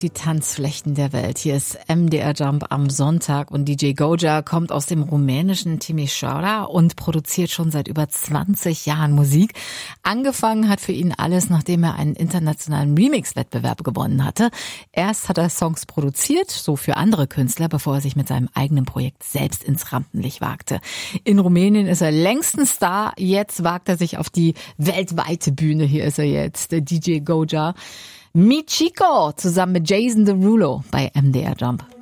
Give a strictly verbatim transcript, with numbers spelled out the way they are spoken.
Die Tanzflächen der Welt. Hier ist M D R Jump am Sonntag und D J Goja kommt aus dem rumänischen Timișoara und produziert schon seit über zwanzig Jahren Musik. Angefangen hat für ihn alles, nachdem er einen internationalen Remix-Wettbewerb gewonnen hatte. Erst hat er Songs produziert, so für andere Künstler, bevor er sich mit seinem eigenen Projekt selbst ins Rampenlicht wagte. In Rumänien ist er längst ein Star, jetzt wagt er sich auf die weltweite Bühne. Hier ist er jetzt, der D J Goja. Mi Chico zusammen mit Jason Derulo bei M D R Jump.